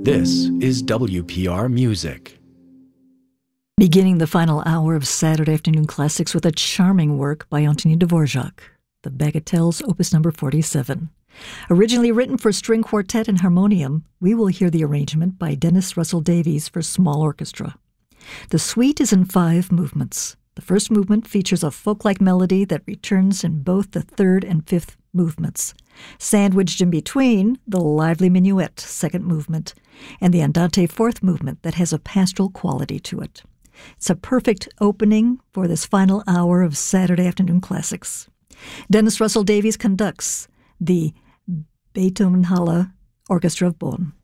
This is WPR Music. Beginning the final hour of Saturday Afternoon Classics with a charming work by Antonin Dvorak, the Bagatelles, Opus number 47. Originally written for string quartet and harmonium, we will hear the arrangement by Dennis Russell Davies for small orchestra. The suite is in 5 movements. The first movement features a folk-like melody that returns in both the third and fifth movements. Sandwiched in between, the lively minuet, second movement, and the andante, fourth movement that has a pastoral quality to it. It's a perfect opening for this final hour of Saturday Afternoon Classics. Dennis Russell Davies conducts the Beethovenhalle Orchestra of Bonn.